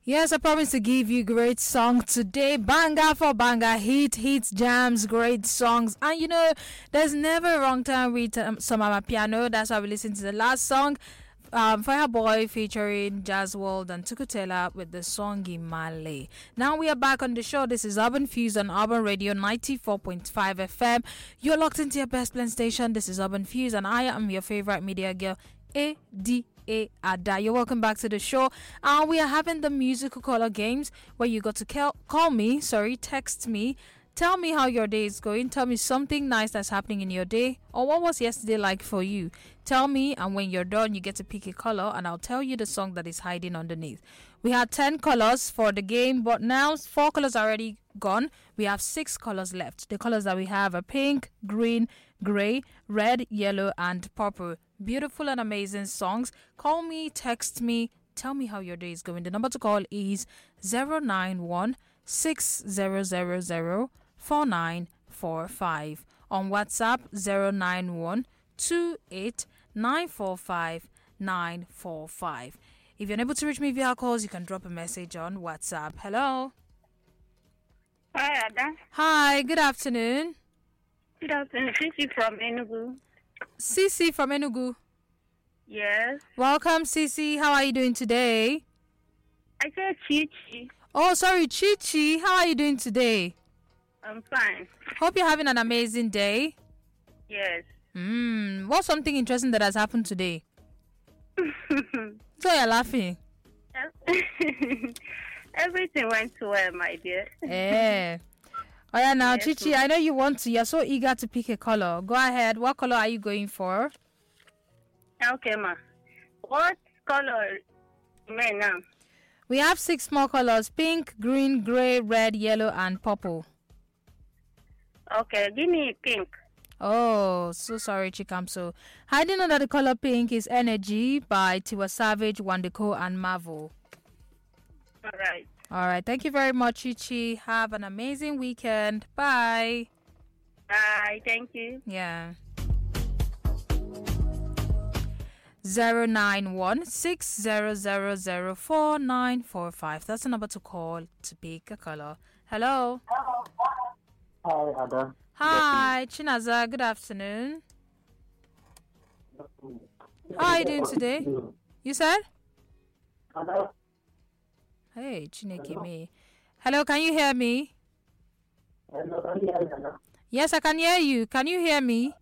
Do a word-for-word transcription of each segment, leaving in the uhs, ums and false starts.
Yes, I promise to give you great song today. Banger for banger, hit, hits, jams, great songs. And you know, there's never a wrong time with um, some Amapiano. That's why we listened to the last song. Um, Fireboy featuring Jazz World and Tukutela with the song Imale. Now we are back on the show. This is Urban Fuse on Urban Radio ninety-four point five F M. You're locked into your best blend station. This is Urban Fuse and I am your favorite media girl, A D A Ada. You're welcome back to the show. Uh, we are having the musical color games where you got to call, call me, sorry, text me. Tell me how your day is going. Tell me something nice that's happening in your day. Or what was yesterday like for you? Tell me, and when you're done, you get to pick a color, and I'll tell you the song that is hiding underneath. We had ten colors for the game, but now four colors are already gone. We have six colors left. The colors that we have are pink, green, gray, red, yellow, and purple. Beautiful and amazing songs. Call me, text me, tell me how your day is going. The number to call is zero nine one six zero zero zero four nine four five. On WhatsApp zero nine one two eight nine four five nine four five. If you're unable to reach me via calls, you can drop a message on WhatsApp. Hello. Hi, Ada. Hi, good afternoon. Good afternoon. Cici from Enugu. Cici from Enugu. Yes. Welcome, Cici. How are you doing today? I said Chichi. Oh, sorry, Chichi. How are you doing today? I'm fine. Hope you're having an amazing day. Yes. Hmm. What's something interesting that has happened today? So you're laughing. Everything went well, my dear. Eh. Oh yeah, now Yes, Chichi, ma'am. I know you want to. You're so eager to pick a color. Go ahead. What color are you going for? Okay, ma. What color remain now? We have six more colors: pink, green, gray, red, yellow, and purple. Okay, give me pink. Oh, so sorry, Chikamso. I didn't know that the color pink is Energy by Tiwa Savage, Wandeko, and Marvel. All right. All right. Thank you very much, Chichi. Have an amazing weekend. Bye. Bye. Thank you. Yeah. Zero nine one six zero zero zero four nine four five. That's the number to call to pick a color. Hello. Hi, Ada. Hi, Chinaza. Good afternoon. How are you doing today? You said? Ada. Hey, Chineke me. Hello, can you hear me? Hello, can you hear me, Ada? Yes, I can hear you. Can you hear me?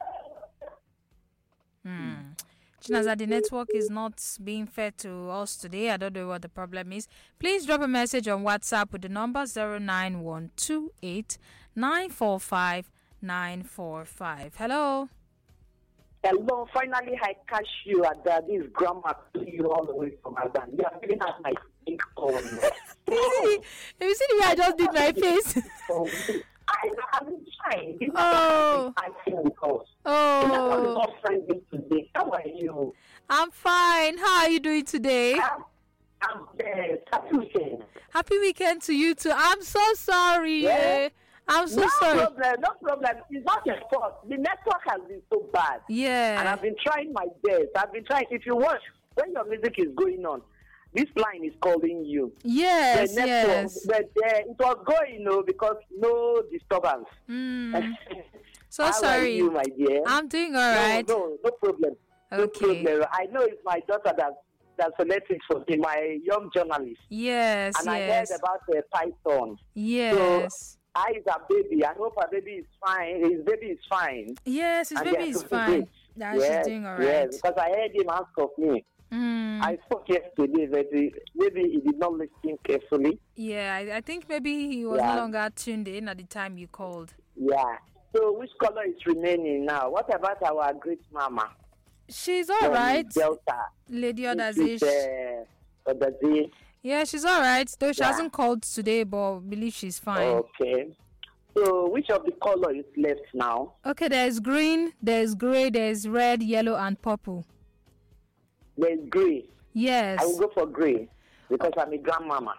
Hmm. Chinaza, the network is not being fair to us today. I don't know what the problem is. Please drop a message on WhatsApp with the number zero nine one two eight nine four five nine four five. Hello. Hello, finally I catch you at uh, this grandma to you all the way from Adan. You are feeling at my big phone. Have you seen the way I just did my face? I have been trying. You know, Oh. I feel because Oh, not friendly today. How are you? I'm fine. How are you doing today? I'm, I'm there. Happy weekend. Happy weekend to you too. I'm so sorry. Yeah. eh. I'm so no sorry. problem, no problem. It's not your fault. The network has been so bad. And Yeah. I've been trying my best. I've been trying. If you watch, when your music is going on, this line is calling you. Yes, The network, yes. But uh, it was going, you know, because no disturbance. Mm, so How sorry. are you, my dear? I'm doing all right. No, no, no problem. No Okay. problem. I know it's my daughter that that selected for me, my young journalist. Yes, And I yes. heard about uh, Python. Yes. I is a baby. I hope her baby is fine. His baby is fine. Yes, his And baby they are is doing fine. great. Yeah, yes, she's doing all yes, right. because I heard him ask of me. Mm. I spoke yesterday, but he- maybe he did not listen carefully. Yeah, I, I think maybe he was Yeah. no longer tuned in at the time you called. Yeah. So which color is remaining now? What about our great mama? She's all from right, Delta. Lady Which Odazish. is, uh, Odazi. Yeah, she's all right. Though she Yeah. hasn't called today, but I believe she's fine. Okay. So which of the color is left now? Okay, there's green, there's gray, there's red, yellow, and purple. There's gray. Yes. I will go for gray because I'm a grandmama.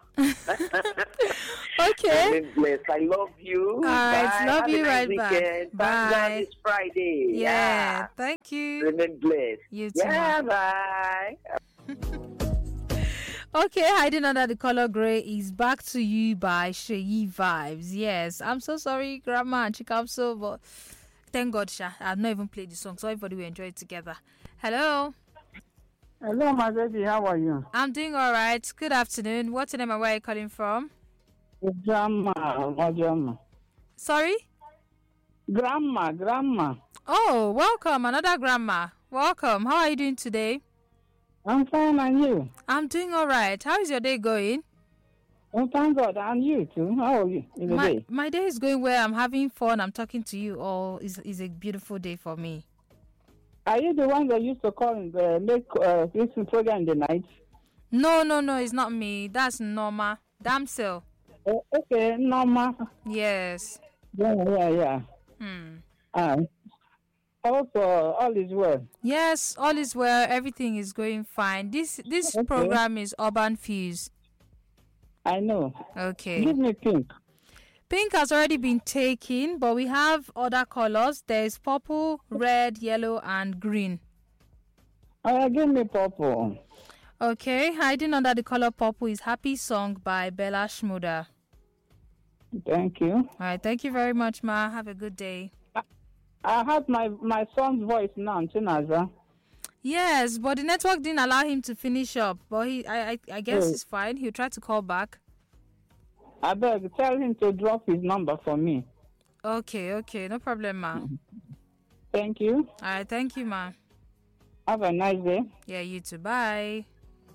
Okay. Remain blessed. I love you. All right, Bye. love Have you a nice right back. weekend. Thank Bye. God it's Friday. Yeah. Thank you. Remain blessed. You too, Yeah, ma. bye. Okay, hiding under the color gray is Back to You by Sheyi Vibes. Yes, I'm so sorry, Grandma and Chikamso, but thank God, Sha. I've not even played the song, so everybody will enjoy it together. Hello. Hello, my baby. How are you? I'm doing all right. Good afternoon. What's your name and where are you calling from? Grandma, my grandma. Sorry? Grandma, grandma. Oh, welcome. Another grandma. Welcome. How are you doing today? I'm fine, and you? I'm doing all right. How is your day going? Oh, thank God, and you too. How are you in the My, day? my day is going well. I'm having fun. I'm talking to you all. It's, it's a beautiful day for me. Are you the one that used to call in the make uh, this program in the night? No, no, no. It's not me. That's Norma. Damsel. Uh, okay, Norma. Yes. Yeah, yeah, yeah. Hmm. Uh, also, all is well. Yes, all is well. Everything is going fine. This this Okay. program is Urban Fuse. I know. Okay. Give me pink. Pink has already been taken, but we have other colors. There is purple, red, yellow, and green. Uh, give me purple. Okay, hiding under the color purple is Happy Song by Bella Shmurda. Thank you. All right, thank you very much, Ma. Have a good day. I have my, my son's voice now, Chinaza. Yes, but the network didn't allow him to finish up. But he, I, I, I guess Oh. it's fine. He'll try to call back. I beg, tell him to drop his number for me. Okay, okay, no problem, Ma. All Thank you. right, thank you, Ma. Have a nice day. Yeah, you too. Bye.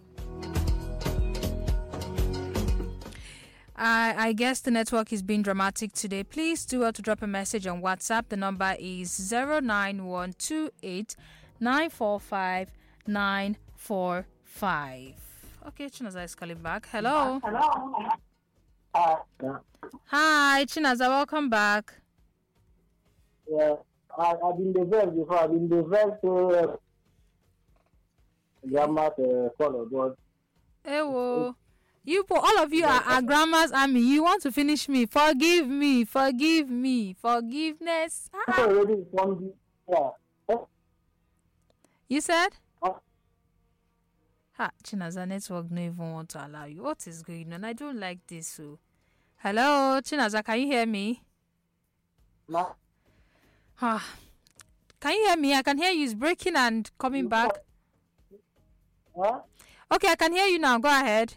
I I guess the network is being dramatic today. Please do well to drop a message on WhatsApp. The number is zero nine one two eight nine four five nine four five. Okay, Chinaza is calling back. Hello. Hello. Uh, Hi, Chinaza. Welcome back. yeah, I, I've been the verse before. I've been the verse to uh, grandma's uh, color, but Ewo. You, po- all of you are, are grandma's army. You want to finish me. Forgive me. Forgive me. Forgiveness. Ah, it's ah. already from the yeah. You said? Oh. Ha, Chinaza network no even want to allow you. What is going on? I don't like this. So, hello, Chinaza, can you hear me? No. Ah, can you hear me? I can hear you. It's breaking and coming back. Huh? Okay, I can hear you now. Go ahead.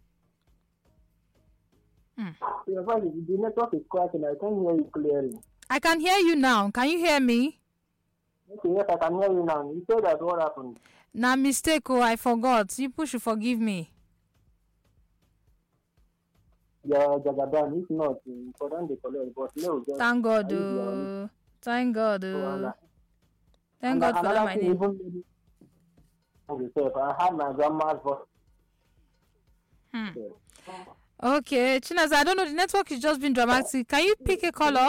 Your voice, is- the network is cracking. I can hear you clearly. I can hear you now. Can you hear me? Okay, yes, I can hear you now. You said that what happened? Nah, mistake. Oh, I forgot. People should forgive me. Yeah, Jagadan. If not, you for them they collect. But no, just Thank God. I use the only- Oh. Thank God. so, Oh. and, Thank and God for that, another my thing, name. even myself, I had my grandma's voice. Hmm. Okay, Chinaza, I don't know. The network is just been dramatic. Can you pick a color?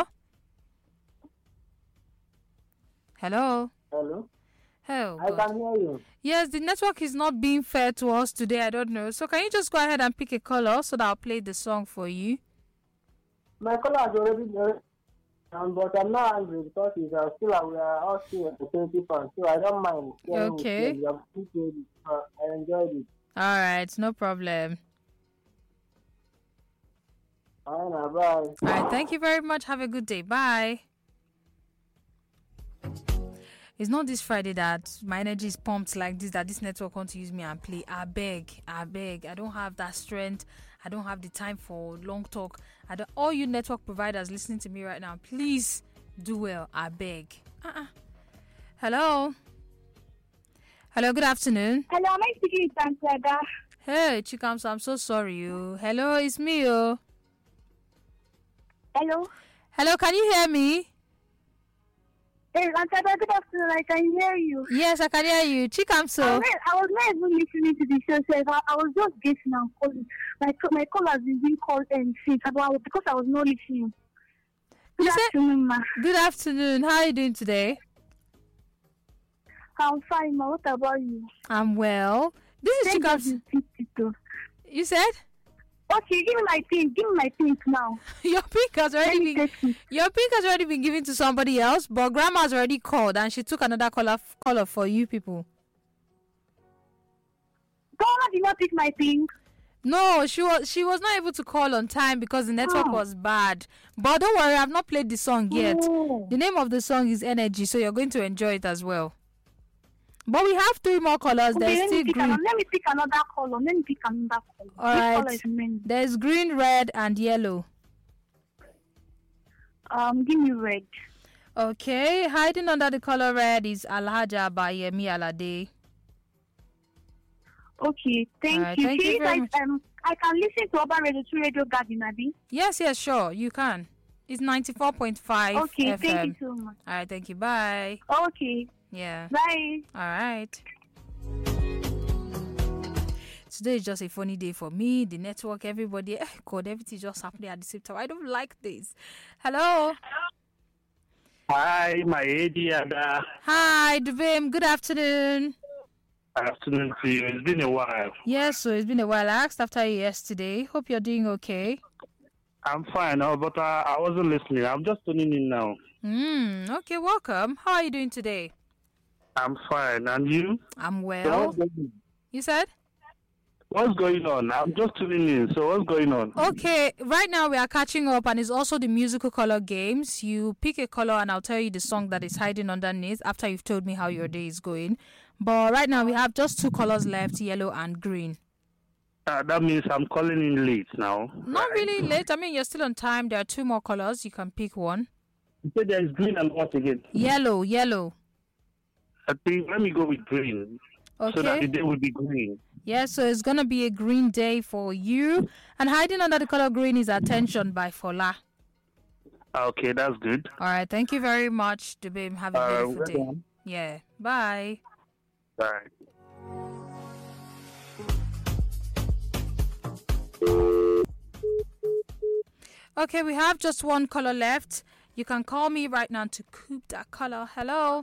Hello? Hello, Oh, I God. can hear you. Yes, the network is not being fair to us today. I don't know. So can you just go ahead and pick a color so that I'll play the song for you? My color has already been, um, but I'm not angry because it's uh, still uh, we are all still at the same people, so I don't mind. sharing with Okay. them. You have appreciated it. Uh, I enjoyed it. All right, no problem. Bye now, bye. All right, thank you very much. Have a good day. Bye. It's not this Friday that my energy is pumped like this, that this network wants to use me and play. I beg, I beg. I don't have that strength. I don't have the time for long talk. I don't, all you network providers listening to me right now, please do well. I beg. Uh-uh. Hello. Hello, good afternoon. Hello, am I speaking with Santiago? Hey, Chikamso, I'm so sorry. You. Hello, it's me. Oh. Hello? Hello, can you hear me? Hey, Santiago, good afternoon. I can hear you. Yes, I can hear you. I, Chikamso. was, I was not even listening to the show, so I, I was just guessing and calling. My, co- my call has been being called and since, but I was- because I was not listening. Good You said- afternoon, ma. Good afternoon. How are you doing today? I'm fine, ma. What about you? I'm well. This is Thank God Chikamso. you picked it though. You said Okay, give me my pink. Give me my pink now. your pink has Let already me been take it. your pink has already been given to somebody else, but grandma's already called and she took another color color for you people. Grandma did not pick my pink. No, she was she was not able to call on time because the network Oh. was bad. But don't worry, I've not played the song yet. Oh. The name of the song is Energy, so you're going to enjoy it as well. But we have three more colors. Okay, There's let still me pick green. another. Let me pick another color. Let me pick another color. All Which right. color is remaining? There's green, red, and yellow. Um, give me red. Okay, hiding under the color red is Alhaja by Yemi Alade. Okay, thank Alright, you. thank you Please, very I, much. um, I can listen to Urban Radio through Radio Garden, Abi. Yes, yes, sure, you can. It's ninety-four point five Okay, F M. thank you so much. All right, thank you. Bye. Okay, Yeah. bye. All right. Today is just a funny day for me. The network, everybody, eh, God, everything just happening at the same time. I don't like this. Hello. Hi, my Ada. Hi, Dubim. Good afternoon. Afternoon to you. It's been a while. Yes, so it's been a while. I asked after you yesterday. Hope you're doing okay. I'm fine, uh, but uh, I wasn't listening. I'm just tuning in now. Mm, okay, welcome. How are you doing today? I'm fine. And you? I'm So well. what's, going, You said? what's going on? I'm just tuning in. So what's going on? Okay, right now we are catching up, and it's also the musical color games. You pick a color, and I'll tell you the song that is hiding underneath after you've told me how your day is going. But right now we have just two colors left, yellow and green. Uh, that means I'm calling in late now. Not really late. I mean, you're still on time. There are two more colors. You can pick one. You said there is green and what again? Yellow, yellow. I think let me go with green. So that the Okay. day will be green. Yeah, so it's going to be a green day for you. And hiding under the color green is Attention by Fola. Okay, that's good. All right. Thank you very much, Dubim. Have a Uh, beautiful well day. done. Yeah. Bye. Bye. Okay, we have just one color left. You can call me right now to coop that color. Hello.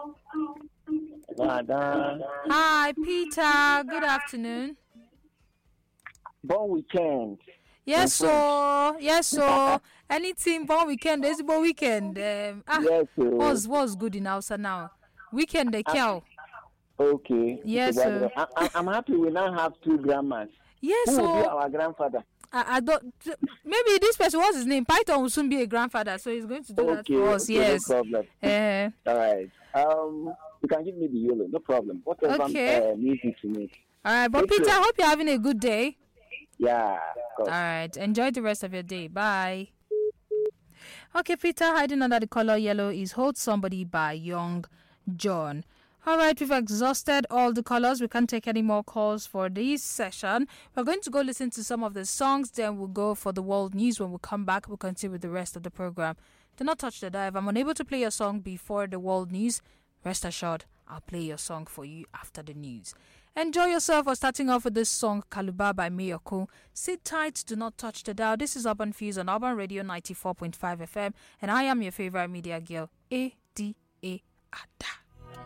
Madam, Hi, Peter. Good afternoon. bon weekend. Yes, so yes, so anything bon weekend, there's bon weekend. Um, ah, Yes, sir. what's what's good in Hausa now? Weekend the cow. Okay. Yes, Okay, sir. I, I, I'm happy we now have two grandmas. Yes, Who will be so our grandfather? I, I don't. Maybe this person, what's his name? Python will soon be a grandfather, so he's going to do that Okay, for us. okay, Yes. no problem. Uh, All right. Um, you can give me the yellow, no problem. Whatever Okay. uh, music you need. all right, but Thank Peter, you. I hope you're having a good day. Yeah, of course. All right. Enjoy the rest of your day. Bye. Okay, Peter, hiding under the color yellow is Hold Somebody by Young John. All right, we've exhausted all the colors. We can't take any more calls for this session. We're going to go listen to some of the songs. Then we'll go for the world news. When we come back, we'll continue with the rest of the program. Do not touch the dial. If I'm unable to play your song before the world news, rest assured, I'll play your song for you after the news. Enjoy yourself. We're starting off with this song, Kaluba by Miyoko. Sit tight, do not touch the dial. This is Urban Fuse on Urban Radio ninety-four point five F M, and I am your favorite media girl, A D A Ada.